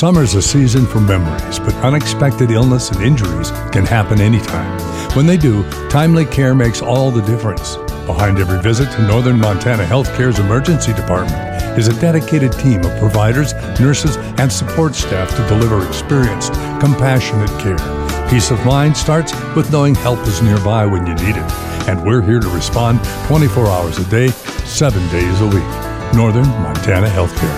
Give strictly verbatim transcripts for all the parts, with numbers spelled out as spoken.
Summer's a season for memories, but unexpected illness and injuries can happen anytime. When they do, timely care makes all the difference. Behind every visit to Northern Montana Healthcare's emergency department is a dedicated team of providers, nurses, and support staff to deliver experienced, compassionate care. Peace of mind starts with knowing help is nearby when you need it. And we're here to respond twenty-four hours a day, seven days a week. Northern Montana Healthcare.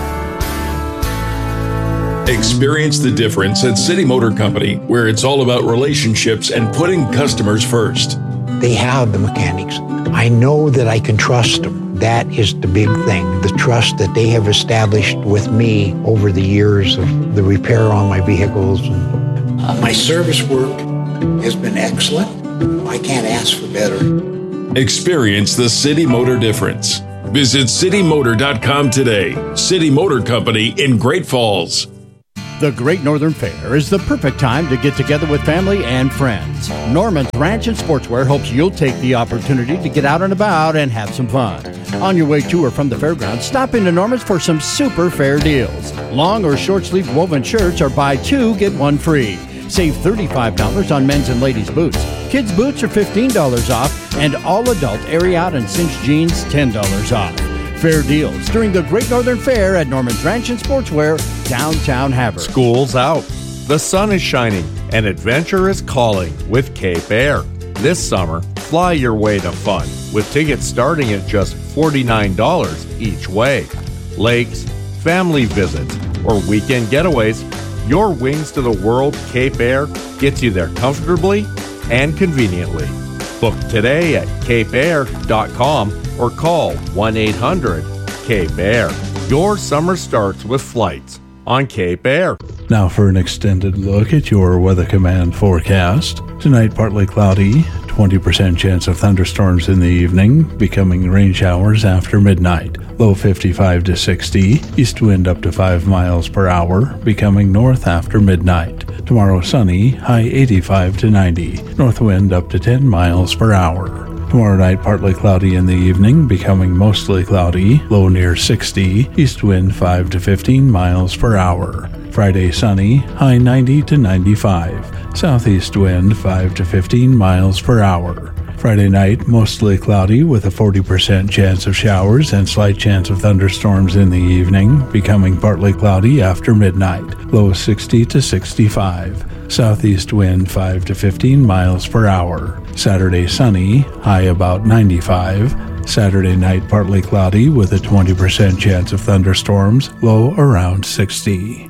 Experience the difference at City Motor Company, where it's all about relationships and putting customers first. They have the mechanics. I know that I can trust them. That is the big thing, the trust that they have established with me over the years of the repair on my vehicles. Uh, my service work has been excellent. I can't ask for better. Experience the City Motor difference. Visit city motor dot com today. City Motor Company in Great Falls. The Great Northern Fair is the perfect time to get together with family and friends. Norman's Ranch and Sportswear hopes you'll take the opportunity to get out and about and have some fun. On your way to or from the fairgrounds, stop into Norman's for some super fair deals. Long or short sleeve woven shirts are buy two, get one free. Save thirty-five dollars on men's and ladies' boots. Kids' boots are fifteen dollars off, and all adult Ariat and Cinch jeans ten dollars off. Fair deals during the Great Northern Fair at Norman's Ranch and Sportswear, downtown Havre. School's out, the sun is shining, and adventure is calling with Cape Air. This summer, fly your way to fun with tickets starting at just forty-nine dollars each way. Lakes, family visits, or weekend getaways, your Wings to the World Cape Air gets you there comfortably and conveniently. Book today at cape air dot com or call one eight hundred Cape Air. Your summer starts with flights on Cape Air. Now for an extended look at your Weather Command forecast. Tonight, partly cloudy, twenty percent chance of thunderstorms in the evening, becoming rain showers after midnight. Low fifty-five to sixty, east wind up to five miles per hour, becoming north after midnight. Tomorrow sunny, high eighty-five to ninety, north wind up to ten miles per hour. Tomorrow night, partly cloudy in the evening, becoming mostly cloudy, low near sixty, east wind five to fifteen miles per hour. Friday sunny, high ninety to ninety-five, southeast wind five to fifteen miles per hour. Friday night, mostly cloudy with a forty percent chance of showers and slight chance of thunderstorms in the evening, becoming partly cloudy after midnight, low sixty to sixty-five. Southeast wind five to fifteen miles per hour. Saturday sunny, high about ninety-five. Saturday night partly cloudy with a twenty percent chance of thunderstorms, low around sixty.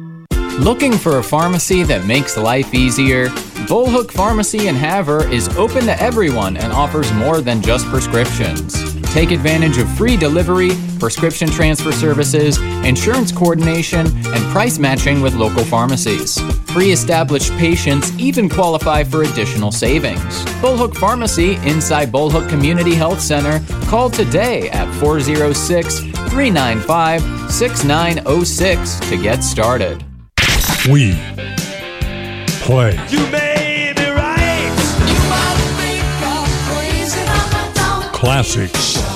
Looking for a pharmacy that makes life easier? Bullhook Pharmacy in Havre is open to everyone and offers more than just prescriptions. Take advantage of free delivery, prescription transfer services, insurance coordination, and price matching with local pharmacies. Pre-established patients even qualify for additional savings. Bullhook Pharmacy inside Bullhook Community Health Center. Call today at four oh six, three nine five, six nine oh six to get started. We play. You made me right. You might think I'm crazy. Classics.